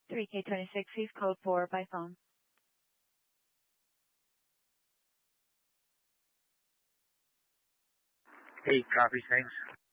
3K26 is code for by phone. Hey, copy, thanks.